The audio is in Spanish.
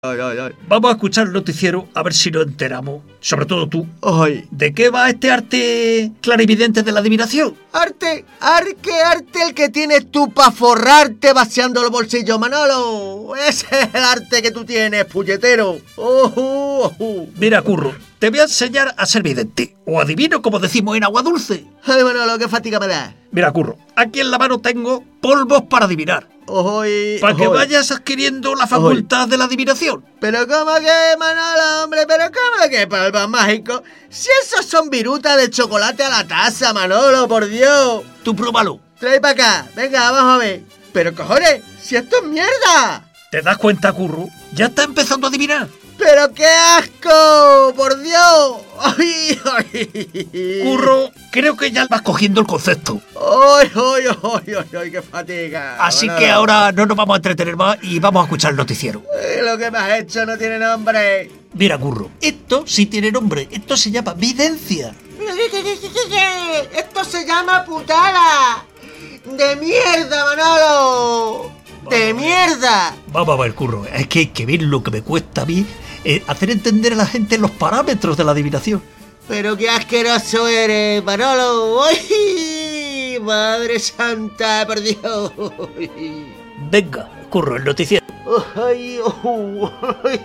Vamos a escuchar el noticiero a ver si nos enteramos, sobre todo tú, Ay. ¿de qué va este arte clarividente de la adivinación? ¿Arte el que tienes tú para forrarte vaciando los bolsillos, Manolo? Ese es el arte que tú tienes, puñetero. Mira, Curro, te voy a enseñar a ser vidente, o adivino como decimos en Agua Dulce. Ay, Manolo, qué fatiga me da. Mira, Curro, aquí en la mano tengo polvos para adivinar, para que vayas adquiriendo la facultad de la adivinación. Pero ¿cómo que, Manolo, hombre? ¿Pero cómo que polvos mágicos? Si esos son virutas de chocolate a la taza, Manolo, por Dios. Tú pruébalo. Trae para acá, venga, vamos a ver. Pero cojones, si esto es mierda. ¿Te das cuenta, Curro? Ya está empezando a adivinar. ¡Pero qué asco! ¡Por Dios! ¡Ay, ay! Curro, creo que ya vas cogiendo el concepto. ¡Ay, ay, ay, ay, ay! ¡Qué fatiga! Así Manolo, que ahora no nos vamos a entretener más y vamos a escuchar el noticiero. Lo que me has hecho no tiene nombre. Mira, Curro, esto sí tiene nombre. Esto se llama videncia. ¡Esto se llama putada! ¡De mierda, Manolo! ¡De mierda! Vamos a ver, Curro, es que hay que ver lo que me cuesta a mí hacer entender a la gente los parámetros de la adivinación. ¡Pero qué asqueroso eres, Manolo! ¡Ay! ¡Madre santa, por Dios! Venga, Curro, el noticiero. ¡Ay! ¡Ay!